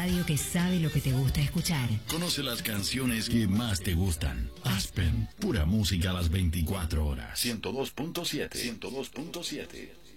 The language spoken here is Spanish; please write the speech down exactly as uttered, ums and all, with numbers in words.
radio que sabe lo que te gusta escuchar. Conoce las canciones que más te gustan. Aspen, pura música a las veinticuatro horas. ciento dos punto siete. ciento dos punto siete.